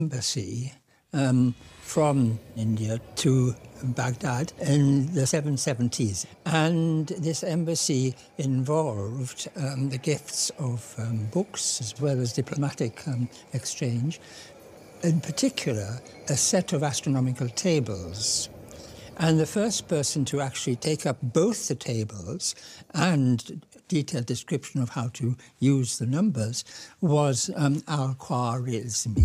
embassy from India to Baghdad in the 770s. And this embassy involved the gifts of books as well as diplomatic exchange, in particular a set of astronomical tables. And the first person to actually take up both the tables and detailed description of how to use the numbers was Al-Khwarizmi.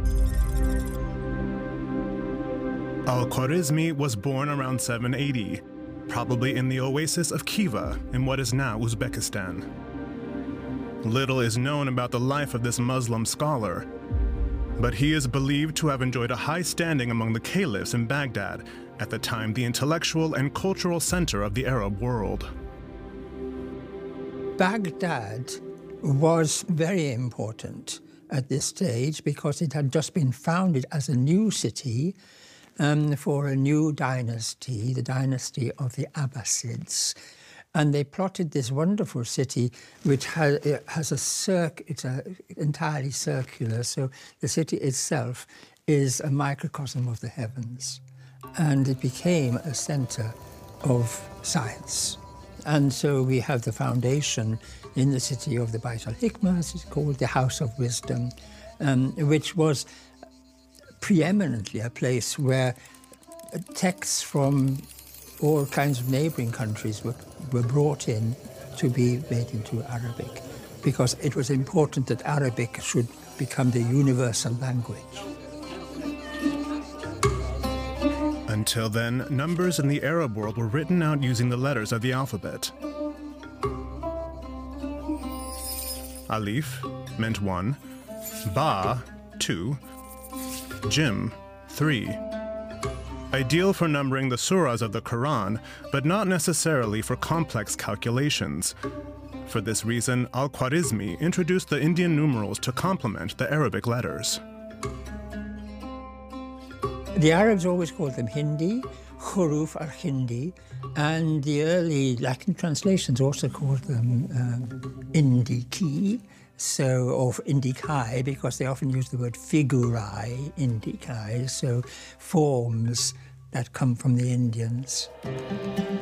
Al-Khwarizmi was born around 780, probably in the oasis of Khiva in what is now Uzbekistan. Little is known about the life of this Muslim scholar, but he is believed to have enjoyed a high standing among the caliphs in Baghdad, at the time the intellectual and cultural center of the Arab world. Baghdad was very important at this stage because it had just been founded as a new city for a new dynasty, the dynasty of the Abbasids. And they plotted this wonderful city which it's entirely circular, so the city itself is a microcosm of the heavens. And it became a center of science. And so we have the foundation in the city of the Bait al-Hikmah, as it's called, the House of Wisdom, which was preeminently a place where texts from all kinds of neighboring countries were brought in to be made into Arabic, because it was important that Arabic should become the universal language. Until then, numbers in the Arab world were written out using the letters of the alphabet. Alif meant 1, Ba, 2, Jim, 3. Ideal for numbering the surahs of the Quran, but not necessarily for complex calculations. For this reason, Al-Khwarizmi introduced the Indian numerals to complement the Arabic letters. The Arabs always called them Hindi, Huruf are Hindi, and the early Latin translations also called them Indici, or Indici, because they often use the word figurae, Indici, so forms that come from the Indians.